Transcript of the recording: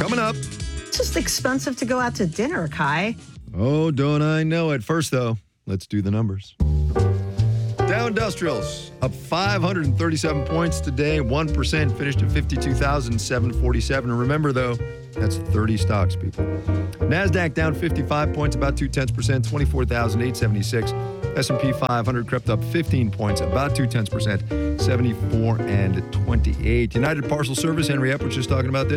coming up. It's just expensive to go out to dinner, Kai. Oh, don't I know it. First, though, let's do the numbers. Dow Industrials up 537 points today, 1%, finished at 52,747. And remember, though, that's 30 stocks, people. NASDAQ down 55 points, about 0.2%, 24,876. S&P 500 crept up 15 points, about 0.2%, 74 and 28. United Parcel Service, Henry Epp was just talking about this.